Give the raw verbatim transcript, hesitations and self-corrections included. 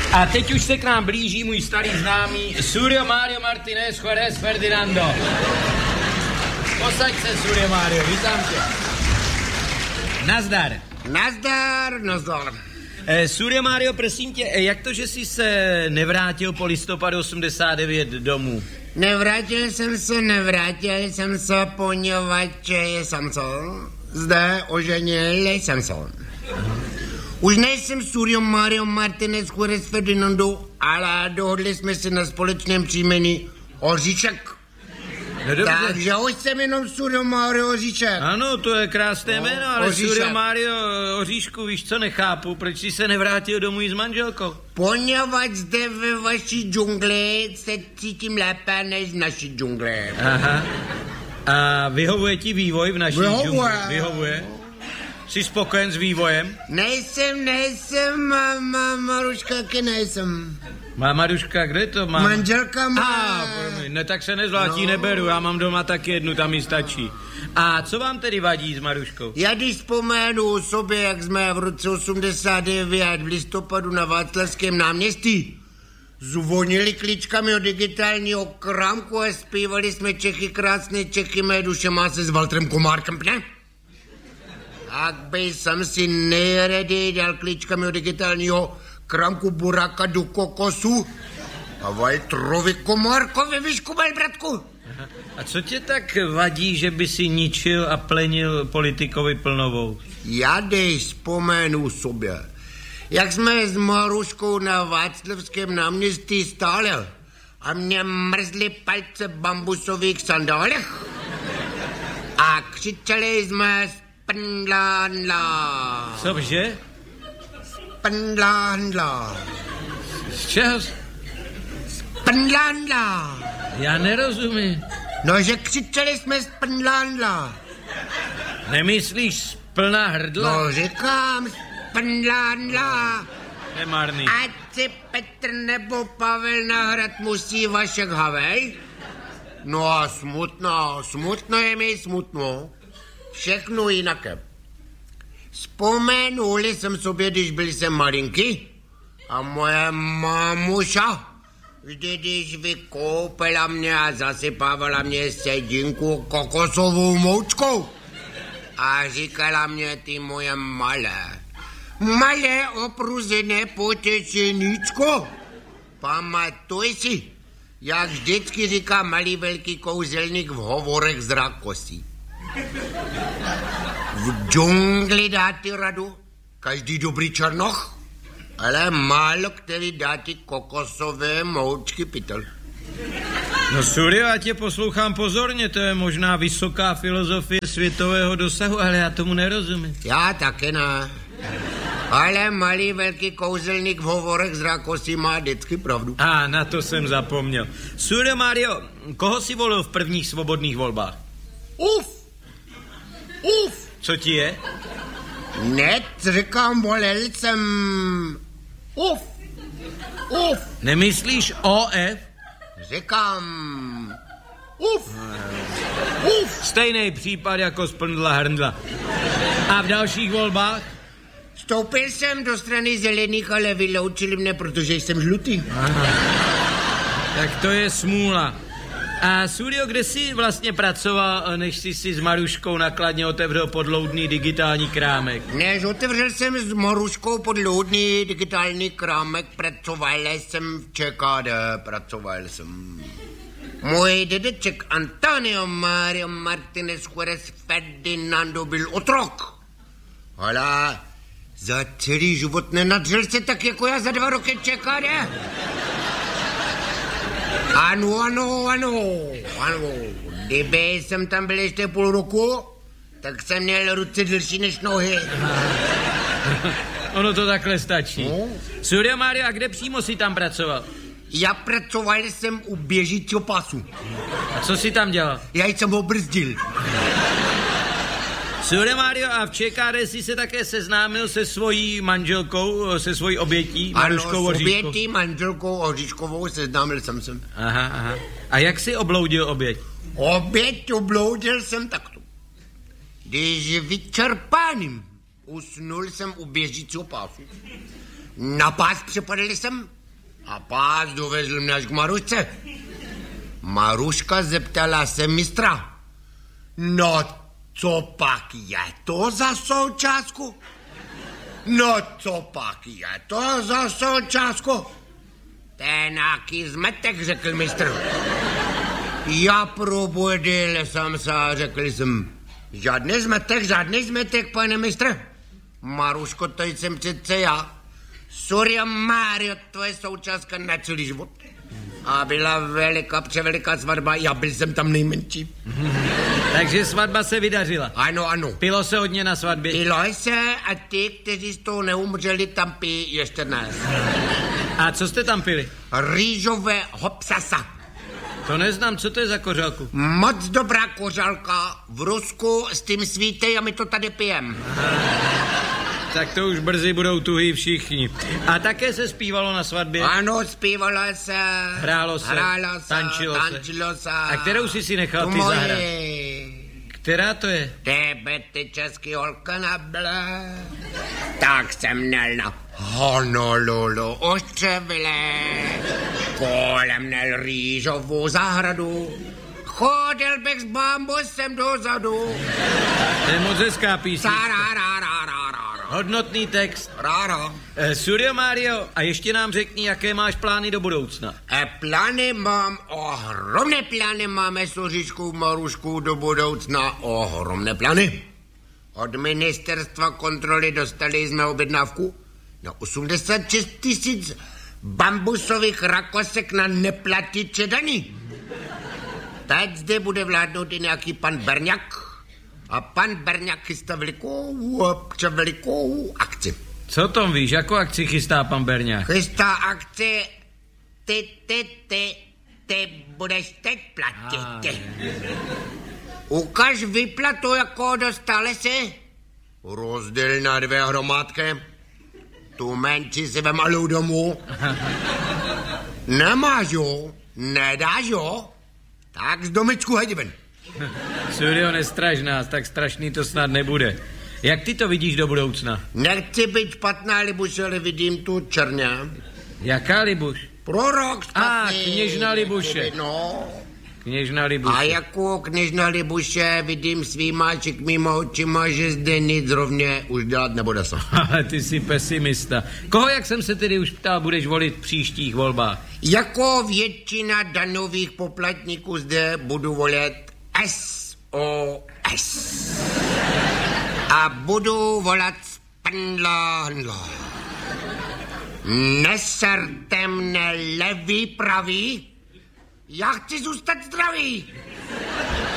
A teď už se k nám blíží můj starý známý Surio Mario Martinez Juárez Ferdinando. Posaď se, Surio Mario, vítám tě. Nazdar. Nazdar, nazdar. Eh, Surio Mario, prosím tě, jak to, že jsi se nevrátil po listopadu osmdesát devět domů? Nevrátil jsem se, nevrátil jsem se, poněvadž jsem se zde oženil jsem se. Už nejsem Surio Mario Martinez Juárez Ferdinando, ale dohodli jsme se na společném příjmení Oříšek. No takže už jsem jenom Surio Mario Oříšek. Ano, to je krásné no, jméno, ale Oříšek. Surio Mario Oříšku, víš co, nechápu, proč jsi se nevrátil domů s manželkou? Poněvadž zde ve vaší džungli se cítím lépe než v naší džungli. Aha. A vyhovuje ti vývoj v naší vyhovuje. džungli? Vyhovuje. Jsi spokojen s vývojem? Nejsem, nejsem, má, má, Maruška, taky nejsem. Má Maruška, kde to má? Manželka má. A, promiň, ne, tak se nezvlátí, no. Neberu, já mám doma taky jednu, tam mi stačí. A co vám tedy vadí s Maruškou? Já když vzpomenu sobě, jak jsme v roce osmdesát devět v listopadu na Václavském náměstí zvonili klíčkami od digitálního krámku a zpívali jsme Čechy krásné, Čechy mé duše má se s Valtrem Komárkem, ne? Tak by jsem si nejraději dal klíčkami od digitálního krámku buráka do kokosu a Valtrovi Komárkovi vyškubal, bratku. Aha. A co tě tak vadí, že by si ničil a plenil politikovi Plnovou? Já dej vzpomenu sobě, jak jsme s Maruškou na Václavském náměstí stáli a mě mrzly palce v bambusových sandálech a křičeli jsme Spndla. Cože? Spndla. Z čeho? Spndla. Já nerozumím. No, že křičeli jsme Spndla. Nemyslíš plná hrdla? No, říkám Spndla. Nemarný. Ať si Petr nebo Pavel na hrad musí Vašek Havel? No a smutno, smutno je mi smutno. Všechno jinak. Vzpomenuli jsem sobě, když byl jsem malinký a moje mamuša vždy, když vykoupila mě a zasypávala mě sedinku kokosovou moučkou a říkala mě, ty moje malé, malé opruzené potečeníčko, pamatuj si, jak vždycky říká malý velký kouzelník v hovorech z Rakosí. V džungli dá ty radu každý dobrý černoch, ale málo který dá ty kokosové moučky pytel. No Surio, já tě poslouchám pozorně, to je možná vysoká filozofie světového dosahu, ale já tomu nerozumím. Já taky ne. Ale malý velký kouzelník v hovorech z Rakosí má vždycky pravdu. A na to jsem zapomněl. Surio Mario, koho si volil v prvních svobodných volbách? Uf! Uf! Co ti je? Net, říkám, volil jsem... Uf! Uf! Nemyslíš O F? Říkám... Uf! Uf! Stejný případ jako Spndla Hrndla. A v dalších volbách? Vstoupil jsem do strany zelených, ale vyloučili mne, protože jsem žlutý. Aha. Tak to je smůla. A Surio, kde jsi vlastně pracoval, než jsi si s Maruškou nakladně otevřel podloudný digitální krámek? Než otevřel jsem s Maruškou podloudný digitální krámek, pracoval jsem v Č K D, pracoval jsem. Můj dědeček Antonio Mario Martinez Juárez Ferdinando byl otrok. Ale za celý život nenadřel se tak jako já za dva roky Č K D. Ano, ano, ano, ano. Kdyby jsem tam byl ještě půl roku, tak jsem měl ruce delší než nohy. Ono to takhle stačí. No. Surio Mario, a kde přímo si tam pracoval? Já pracoval jsem u běžícího pasu. A co jsi tam dělal? Já jsem ho brzdil. Surio Mario, a v Č K D jsi se také seznámil se svojí manželkou, se svojí obětí, Maruškou Oříškovou? Ano, s obětí manželkou Oříškovou seznámil jsem se. Aha, aha. A jak jsi obloudil oběť? Oběť obloudil jsem takto. Když vyčerpáným usnul jsem u běžícího pásu. Na pás přepadl jsem A pás dovezl mě až k Marušce. Maruška zeptala se mistra. No, co pak je to za součástku? No, co pak je to za součástku? To je nějaký zmetek, řekl mistr. Já probudil jsem se a řekl jsem, žádný zmetek, žádný zmetek, pane mistr. Maruško, to jsem přece já. Surya Mario, to je součástka na celý život. A byla veliká, převeliká svatba, já byl jsem tam nejmenší. Takže svatba se vydařila. Ano, ano. Pilo se hodně na svatbě. Pilo se a ty, kteří z toho neumřeli, tam pijí ještě dnes. A co jste tam pili? Rýžové hopsasa. To neznám, co to je za kořálku? Moc dobrá kořálka. V Rusku s tím svítej a my to tady pijem. Tak to už brzy budou tuhý všichni. A také se zpívalo na svatbě? Ano, zpívalo se. Hrálo se. Hrálo se. Tančilo, tančilo se. se. A kterou jsi si nechal to ty moje. zahrát? Která to je? Tebe ty český holka nabla. Tak jsem měl na Honolulu ostřevile. Kolem měl rýžovou zahradu. Chodil bych s bambusem dozadu. To je moc hezká písnička. Sarararararara. Hodnotný text. Rára. Eh, Suryo Mario, a ještě nám řekni, jaké máš plány do budoucna. E plány mám, ohromné plány máme s Oříškou Maruškou do budoucna, ohromné plány. Od ministerstva kontroly dostali jsme objednávku na osmdesát šest tisíc bambusových rakosek na neplatiče daní. Teď zde bude vládnout i nějaký pan Berňák. A pan Berňák chystá velikou, velikou akci. Co tom víš, jakou akci chystá pan Berňák? Chystá akci ty, ty, ty, ty budeš teď platit. Ty. Ukaž výplatu, jako dostali si. Rozděl na dvě hromádky. Tu menší si ve malou domů. Nemáš jo, nedáš jo, tak z domečku hejdi ven. Suryo, nestraž nás, tak strašný to snad nebude. Jak ty to vidíš do budoucna? Nechci být špatná, Libuš, ale vidím tu černě. Jaká Libuš? Prorok špatný. A, kněžna Libuše. No. Kněžna Libuše. A jako kněžna Libuše vidím svýma čikmýma očima, že zde nic rovně už dělat nebude se. Ale ty jsi pesimista. Koho, jak jsem se tedy už ptal, budeš volit v příštích volbách? Jako většina daňových poplatníků zde budu volit S O S. A budu volat Spendla Handla. Neserte mne levý pravý, já chci zůstat zdravý.